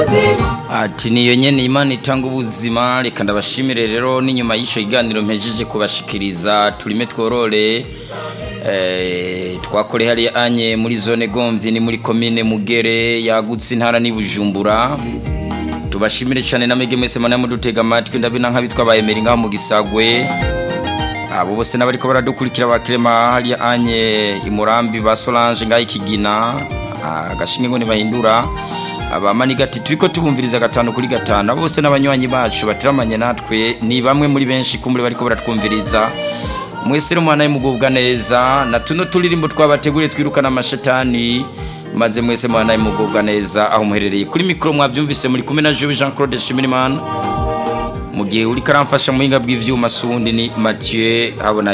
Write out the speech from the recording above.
Ati niyo nyene Imana itanga ubuzima, reka ndabashimire rero n'inyuma y'ico iganiro mpejeje kubashikiriza turime tworore twakore hari anye muri zone Gomvyi ni muri commune Mugere yagutse intara ni Bujumbura. Tubashimire cyane namege mwese mana mudutega amatwi ndabina nk'abitwa bayemera ngaho mu Gisagwe. Abo bose nabariko baradukurikira bakirema hari anye imurambi ba Solange ngaho Ikigina agashinge ngo nibahindura abamanigati turiko tubumviriza 5 bose n'abanywanyi bacu batiramanye natwe ni bamwe muri benshi kumuri bariko baratwumviriza mwese rero mwana y'umugubwa neza na tuno turirimbo twabateguriye twirukana amashetani maze mwese mwana y'umugubwa neza aho muherereye kuri mikro mwavyumvise muri kumwe na Jean Claude Shimirimana mu gihe uri karamfasha muhinga bw'ivyuma sundi ni Mathieu habona